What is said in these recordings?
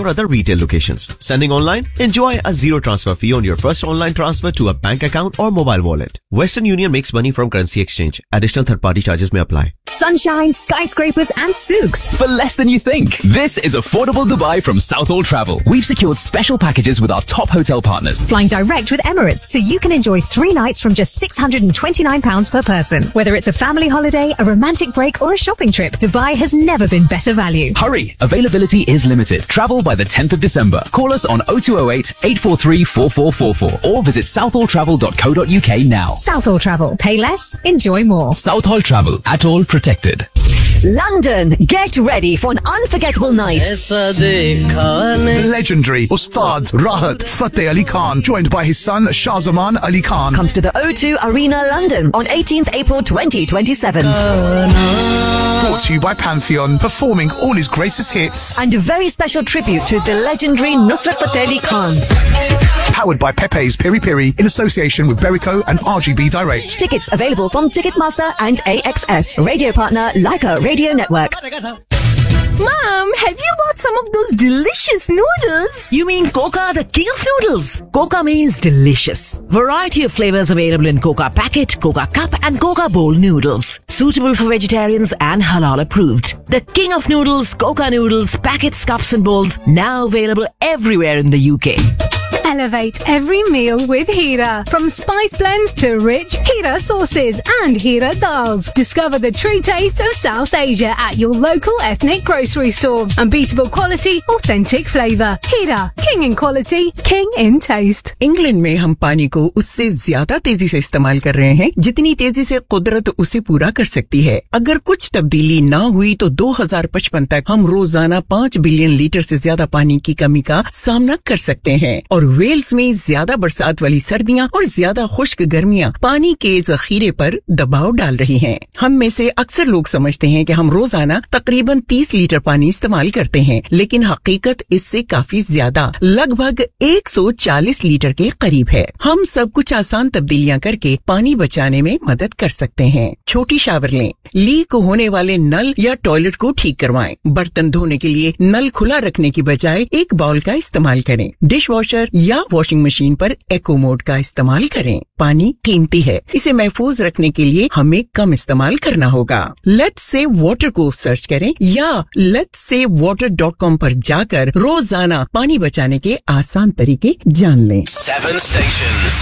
or other retail locations. Sending online? Enjoy a zero transfer fee on your first online transfer to a bank account or mobile wallet. Western Union makes money from currency exchange. Additional third-party charges may apply. Sunshine, skyscrapers and souks. For less than you think. This is Affordable Dubai from Southall Travel. We've secured special packages with our top hotel partners. Flying direct with Emirates, so you can enjoy 3 nights from just £629 per person. Whether it's a family holiday, a romantic break or a shopping trip, Dubai has never been better value. Hurry! Availability is limited. Travel by the 10th of December. Call us on 0208 843 4444 or visit southalltravel.co.uk now. Southall Travel. Pay less, enjoy more. Southall Travel. At all protected. London, get ready for an unforgettable night. The legendary Ustad Rahat Fateh Ali Khan, joined by his son Shahzaman Ali Khan, comes to the O2 Arena, London on 18th April 2027. Brought to you by Pantheon, performing all his greatest hits. And a very special tribute to the legendary Nusrat Fateh Ali Khan. Powered by Pepe's Piri Piri in association with Berico and RGB Direct. Tickets available from Ticketmaster and AXS. Radio partner Leica Radio Network. Mom, have you bought some of those delicious noodles? You mean Coca, the king of noodles? Coca means delicious. Variety of flavors available in Coca Packet, Coca Cup and Coca Bowl noodles. Suitable for vegetarians and halal approved. The king of noodles, Coca noodles, packets, cups and bowls, now available everywhere in the UK. Elevate every meal with Hira. From spice blends to rich Hira sauces and Hira dals. Discover the true taste of South Asia at your local ethnic grocery store. Unbeatable quality, authentic flavor. Hira, king in quality, king in taste. England में हम पानी को उससे ज्यादा तेजी से इस्तेमाल कर रहे हैं जितनी तेजी से कुदरत उसे पूरा कर सकती है। अगर कुछ तब्दीली ना हुई तो 2055 तक हम रोजाना 5 बिलियन लीटर से ज्यादा पानी की कमी का सामना कर सकते हैं। और वेल्स में ज्यादा बरसात वाली सर्दियां और ज्यादा खुश्क गर्मियां पानी के जखीरे पर दबाव डाल रही हैं। हम में से अक्सर लोग समझते हैं कि हम रोजाना तकरीबन 30 लीटर पानी इस्तेमाल करते हैं, लेकिन हकीकत इससे काफी ज्यादा, लगभग 140 लीटर के करीब है। हम सब कुछ आसान तब्दीलियां करके पानी बचाने में मदद कर सकते हैं। छोटी शावर लें, लीक होने वाले नल या टॉयलेट को ठीक करवाएं। बर्तन धोने के लिए नल खुला रखने की बजाय एक बाउल का इस्तेमाल करें। डिश वॉशर या वॉशिंग मशीन पर एको मोड का इस्तेमाल करें। पानी कीमती है, इसे महफूज रखने के लिए हमें कम इस्तेमाल करना होगा। लेट्स सेव वाटर को सर्च करें या letssavewater.com पर जाकर रोजाना पानी बचाने के आसान तरीके जान लें। 7 stations,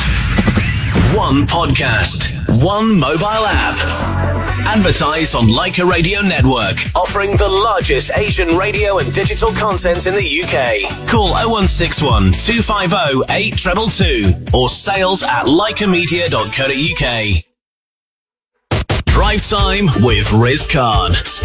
1 podcast, 1 mobile app. Advertise on Leica Radio Network, offering the largest Asian radio and digital content in the UK. Call 0161 250 8222 or sales@leicamedia.co.uk. Drive time with Riz Khan.